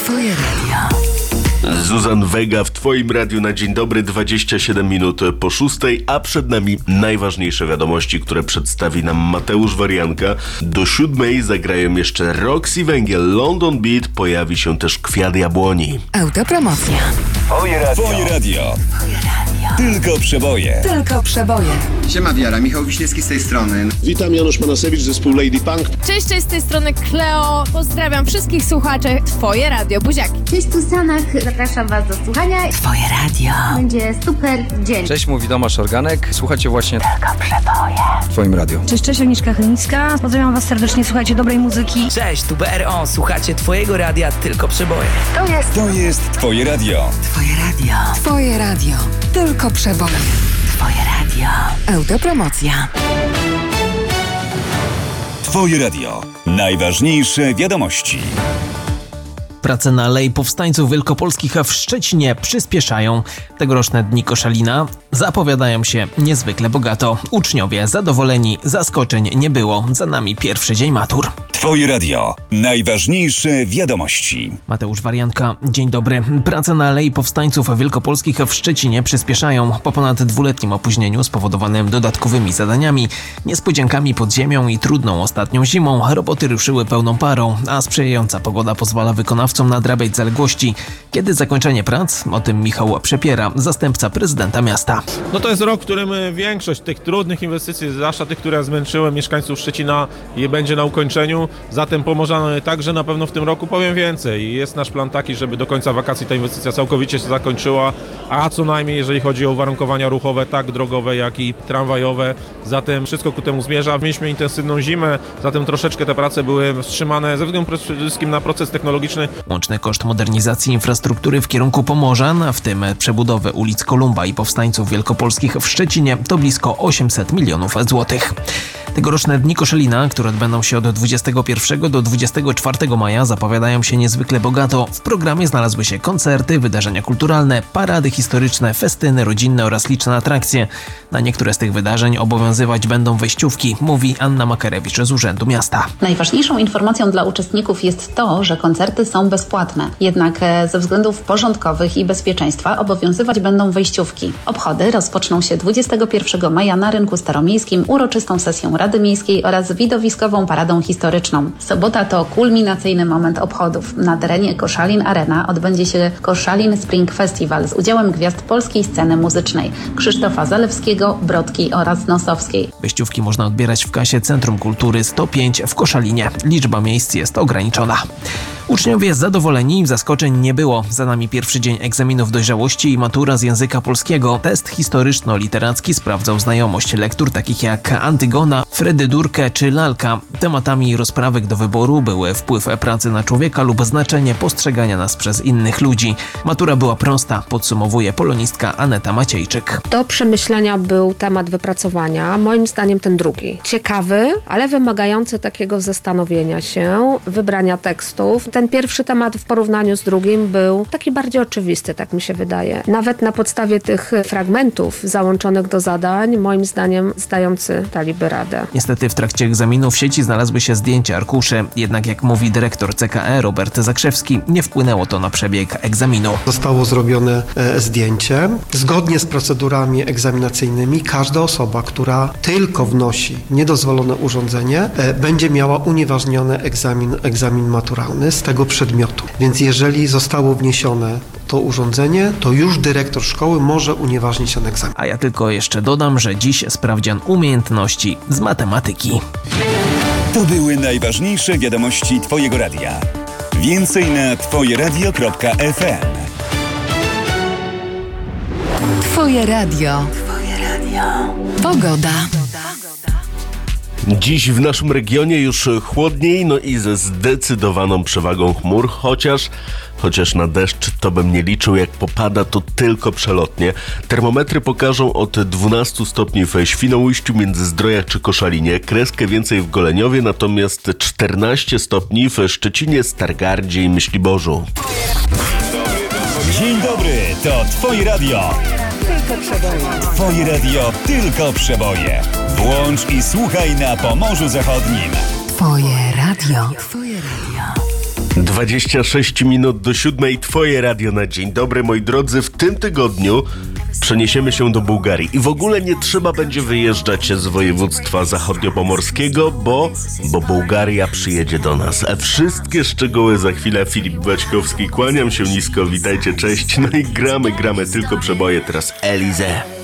Twoje radio. Zuzan Vega w Twoim radiu na dzień dobry, 27 minut po 6, a przed nami najważniejsze wiadomości, które przedstawi nam Mateusz Warianka. Do 7 zagrają jeszcze Roxy Węgiel, London Beat, pojawi się też Kwiat Jabłoni. Autopromocja. Twoje radio. Tylko przeboje. Tylko przeboje. Siema Wiara, Michał Wiśniewski z tej strony. Witam, Janusz Panasewicz, zespół Lady Punk. Cześć, z tej strony Kleo. Pozdrawiam wszystkich słuchaczy Twoje radio, buziaki. Cześć, tu Sanach. Zapraszam Was do słuchania. Twoje radio. Będzie super dzień. Cześć, mówi Tomasz Organek. Słuchajcie właśnie Tylko przeboje. w Twoim radio. Cześć, Agnieszka Chylińska. Pozdrawiam Was serdecznie, słuchajcie dobrej muzyki. Cześć, tu BRO. Słuchacie Twojego radia, tylko przeboje. To jest Twoje radio. Twoje radio. Twoje radio. Tylko przeboje. Twoje radio. Autopromocja. Twoje radio. Najważniejsze wiadomości. Prace na Alei Powstańców Wielkopolskich w Szczecinie przyspieszają. Tegoroczne Dni Koszalina zapowiadają się niezwykle bogato. Uczniowie zadowoleni, zaskoczeń nie było. Za nami pierwszy dzień matur. Twoje radio. Najważniejsze wiadomości. Mateusz Warianka, dzień dobry. Prace na Alei Powstańców Wielkopolskich w Szczecinie przyspieszają. Po ponad 2-letnim opóźnieniu spowodowanym dodatkowymi zadaniami, niespodziankami pod ziemią i trudną ostatnią zimą, roboty ruszyły pełną parą, a sprzyjająca pogoda pozwala wykonawcom nadrabiać zaległości. Kiedy zakończenie prac? O tym Michał Przepiera, zastępca prezydenta miasta. To jest rok, w którym większość tych trudnych inwestycji, zwłaszcza tych, które zmęczyły mieszkańców Szczecina, będzie na ukończeniu. Zatem pomożemy także na pewno w tym roku, powiem więcej. Jest nasz plan taki, żeby do końca wakacji ta inwestycja całkowicie się zakończyła, a co najmniej jeżeli chodzi o uwarunkowania ruchowe, tak drogowe, jak i tramwajowe. Zatem wszystko ku temu zmierza. Mieliśmy intensywną zimę, zatem troszeczkę te prace były wstrzymane ze względu przede wszystkim na proces technologiczny. Łączny koszt modernizacji infrastruktury w kierunku Pomorzan, w tym przebudowy ulic Kolumba i Powstańców Wielkopolskich w Szczecinie, to blisko 800 milionów złotych. Tegoroczne Dni Koszalina, które odbędą się od 21 do 24 maja, zapowiadają się niezwykle bogato. W programie znalazły się koncerty, wydarzenia kulturalne, parady historyczne, festyny rodzinne oraz liczne atrakcje. Na niektóre z tych wydarzeń obowiązywać będą wejściówki, mówi Anna Makarewicz z Urzędu Miasta. Najważniejszą informacją dla uczestników jest to, że koncerty są bezpłatne. Jednak ze względów porządkowych i bezpieczeństwa obowiązywać będą wejściówki. Obchody rozpoczną się 21 maja na Rynku Staromiejskim uroczystą sesją Rady Miejskiej oraz widowiskową paradą historyczną. Sobota to kulminacyjny moment obchodów. Na terenie Koszalin Arena odbędzie się Koszalin Spring Festival z udziałem gwiazd polskiej sceny muzycznej: Krzysztofa Zalewskiego, Brodki oraz Nosowskiej. Wejściówki można odbierać w kasie Centrum Kultury 105 w Koszalinie. Liczba miejsc jest ograniczona. Uczniowie zadowoleni, zaskoczeń nie było. Za nami pierwszy dzień egzaminów dojrzałości i matura z języka polskiego. Test historyczno-literacki sprawdzał znajomość lektur takich jak Antygona, Fredy Durkę czy Lalka. Tematami rozprawek do wyboru były wpływ pracy na człowieka lub znaczenie postrzegania nas przez innych ludzi. Matura była prosta, podsumowuje polonistka Aneta Maciejczyk. Do przemyślenia był temat wypracowania, moim zdaniem ten drugi. Ciekawy, ale wymagający takiego zastanowienia się, wybrania tekstów. Ten pierwszy temat w porównaniu z drugim był taki bardziej oczywisty, tak mi się wydaje. Nawet na podstawie tych fragmentów załączonych do zadań, moim zdaniem zdający daliby radę. Niestety w trakcie egzaminu w sieci znalazły się zdjęcia arkuszy, jednak jak mówi dyrektor CKE Robert Zakrzewski, nie wpłynęło to na przebieg egzaminu. Zostało zrobione zdjęcie. Zgodnie z procedurami egzaminacyjnymi każda osoba, która tylko wnosi niedozwolone urządzenie, będzie miała unieważniony egzamin maturalny z tego przedmiotu. Więc jeżeli zostało wniesione to urządzenie, to już dyrektor szkoły może unieważnić ten egzamin. A ja tylko jeszcze dodam, że dziś sprawdzian umiejętności z matematyki. To były najważniejsze wiadomości Twojego radia. Więcej na twojeradio.fm. Twoje radio. Twoje radio. Pogoda. Dziś w naszym regionie już chłodniej, i ze zdecydowaną przewagą chmur, chociaż na deszcz to bym nie liczył, jak popada to tylko przelotnie. Termometry pokażą od 12 stopni w Świnoujściu, Międzyzdrojach czy Koszalinie, kreskę więcej w Goleniowie, natomiast 14 stopni w Szczecinie, Stargardzie i Myśliborzu. Dzień dobry, to Twoje radio. Tylko przeboje. Twoje radio, tylko przeboje. Włącz i słuchaj na Pomorzu Zachodnim. Twoje radio. Twoje radio. 26 minut do 7. Twoje radio na dzień dobry, moi drodzy. W tym tygodniu przeniesiemy się do Bułgarii i w ogóle nie trzeba będzie wyjeżdżać z województwa zachodniopomorskiego, bo Bułgaria przyjedzie do nas. Wszystkie szczegóły za chwilę. Filip Baćkowski, kłaniam się nisko, witajcie, cześć. No i gramy tylko przeboje, teraz Elize.